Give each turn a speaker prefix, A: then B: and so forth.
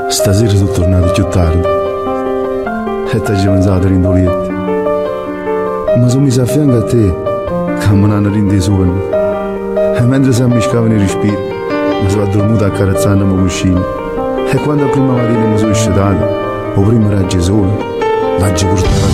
A: Stasera sono tornato più tardi e ti ho pensato rindolietto. Ma sono messo a fianco a te, che mi hanno reso sogni. E mentre si ammiscavano i respiri, mi sono addormentato accarezzandomi con cuscino. E quando la prima mattina mi sono scedato, o primo raggio sole, l'ho portato